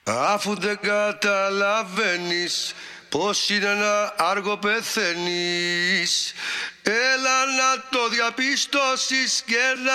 Αφού δεν καταλαβαίνεις πως είναι να άργο πεθαίνεις, έλα να το διαπιστώσεις και να